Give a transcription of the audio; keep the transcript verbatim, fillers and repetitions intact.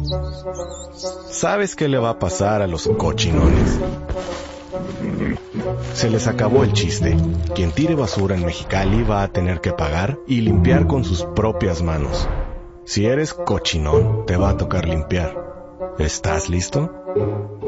¿Sabes qué le va a pasar a los cochinones? Se les acabó el chiste. Quien tire basura en Mexicali va a tener que pagar y limpiar con sus propias manos. Si eres cochinón, te va a tocar limpiar. ¿Estás listo?